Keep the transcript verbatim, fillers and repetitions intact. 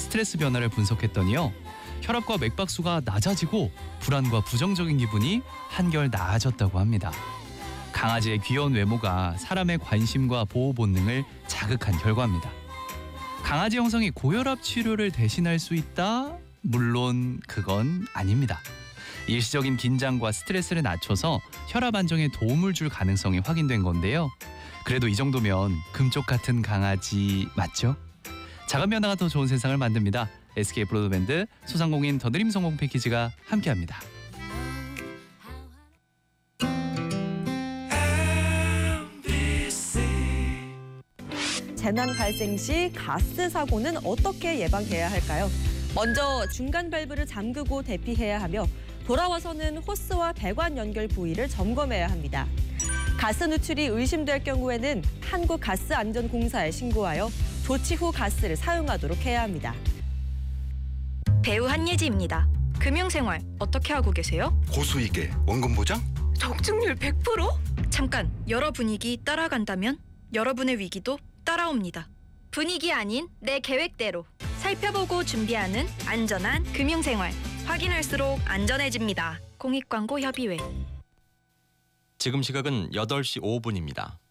스트레스 변화를 분석했더니요. 혈압과 맥박수가 낮아지고 불안과 부정적인 기분이 한결 나아졌다고 합니다. 강아지의 귀여운 외모가 사람의 관심과 보호 본능을 자극한 결과입니다. 강아지 형성이 고혈압 치료를 대신할 수 있다? 물론 그건 아닙니다. 일시적인 긴장과 스트레스를 낮춰서 혈압 안정에 도움을 줄 가능성이 확인된 건데요. 그래도 이 정도면 금쪽 같은 강아지 맞죠? 작은 변화가 더 좋은 세상을 만듭니다. 에스케이 브로드밴드 소상공인 더드림 성공 패키지가 함께합니다. 재난 발생 시 가스 사고는 어떻게 예방해야 할까요? 먼저 중간 밸브를 잠그고 대피해야 하며 돌아와서는 호스와 배관 연결 부위를 점검해야 합니다. 가스 누출이 의심될 경우에는 한국가스안전공사에 신고하여 조치 후 가스를 사용하도록 해야 합니다. 배우 한예지입니다. 금융생활 어떻게 하고 계세요? 고수익에 원금 보장? 적중률 백 퍼센트? 잠깐, 여러 분위기 따라간다면 여러분의 위기도 따라옵니다. 분위기 아닌 내 계획대로 살펴보고 준비하는 안전한 금융생활. 확인할수록 안전해집니다. 공익광고협의회. 지금 시각은 여덟 시 오 분입니다.